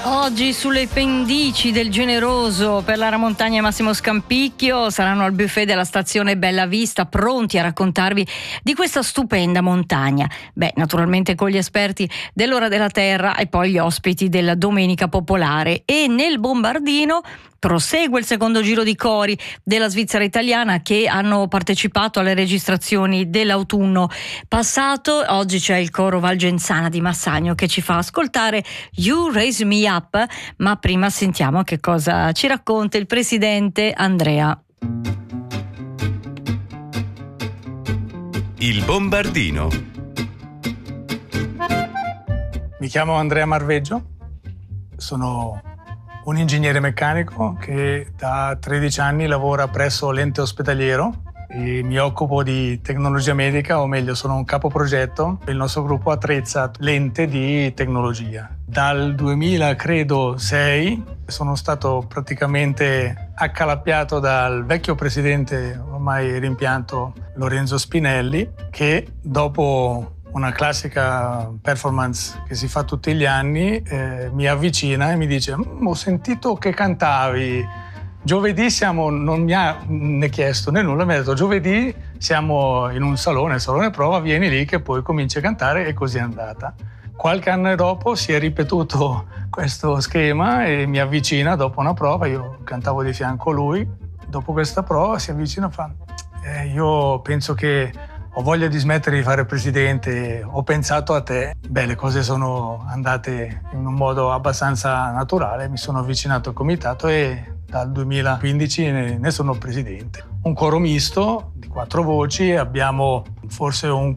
Oggi sulle pendici del Generoso per la Montagna Massimo Scampicchio saranno al buffet della stazione Bella Vista, pronti a raccontarvi di questa stupenda montagna. Naturalmente con gli esperti dell'Ora della Terra e poi gli ospiti della Domenica Popolare. E nel Bombardino prosegue il secondo giro di cori della Svizzera italiana che hanno partecipato alle registrazioni dell'autunno passato. Oggi c'è il coro Valgenzana di Massagno che ci fa ascoltare You Raise Me Up, ma prima sentiamo che cosa ci racconta il presidente Andrea. Il Bombardino. Mi chiamo Andrea Marveggio, sono un ingegnere meccanico che da 13 anni lavora presso l'ente ospedaliero e mi occupo di tecnologia medica, o meglio sono un capoprogetto. Il nostro gruppo attrezza l'ente di tecnologia. Dal 2006 sono stato praticamente accalappiato dal vecchio presidente ormai rimpianto Lorenzo Spinelli, che dopo una classica performance che si fa tutti gli anni, mi avvicina e mi dice: ho sentito che cantavi, giovedì siamo, non mi ha né chiesto né nulla, mi ha detto giovedì siamo in un salone prova, vieni lì che poi cominci a cantare, e così è andata. Qualche anno dopo si è ripetuto questo schema e mi avvicina dopo una prova, io cantavo di fianco a lui, dopo questa prova si avvicina e fa: io penso che ho voglia di smettere di fare presidente, ho pensato a te. Le cose sono andate in un modo abbastanza naturale, mi sono avvicinato al comitato e dal 2015 ne sono presidente. Un coro misto di 4 voci, abbiamo forse un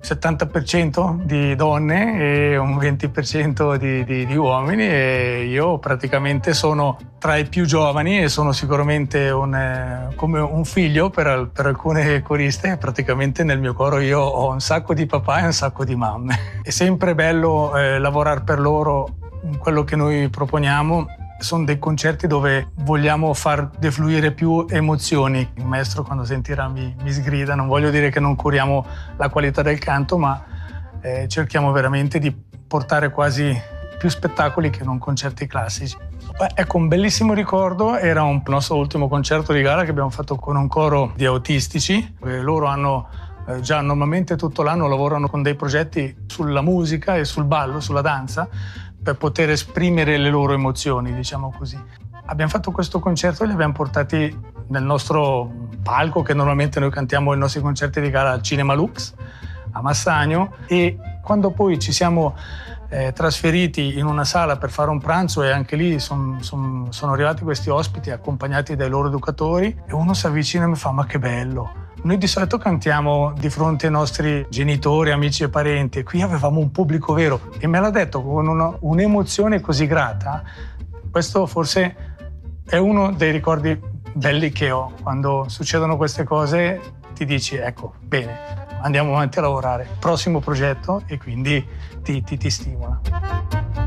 70% di donne e un 20% di uomini, e io praticamente sono tra i più giovani e sono sicuramente come un figlio per alcune coriste. Praticamente nel mio coro io ho un sacco di papà e un sacco di mamme. È sempre bello lavorare per loro. Quello che noi proponiamo sono dei concerti dove vogliamo far defluire più emozioni. Il maestro quando sentirà mi sgrida, non voglio dire che non curiamo la qualità del canto, ma cerchiamo veramente di portare quasi più spettacoli che non concerti classici. Ecco, un bellissimo ricordo era un nostro ultimo concerto di gala che abbiamo fatto con un coro di autistici. Loro hanno già normalmente tutto l'anno lavorano con dei progetti sulla musica e sul ballo, sulla danza, per poter esprimere le loro emozioni, diciamo così. Abbiamo fatto questo concerto e li abbiamo portati nel nostro palco, che normalmente noi cantiamo i nostri concerti di gara al Cinema Lux a Massagno, e quando poi ci siamo trasferiti in una sala per fare un pranzo, e anche lì sono arrivati questi ospiti accompagnati dai loro educatori, e uno si avvicina e mi fa: ma che bello! Noi di solito cantiamo di fronte ai nostri genitori, amici e parenti, e qui avevamo un pubblico vero, e me l'ha detto con un'emozione così grata. Questo forse è uno dei ricordi belli che ho. Quando succedono queste cose ti dici: ecco, bene, andiamo avanti a lavorare, prossimo progetto, e quindi ti stimola.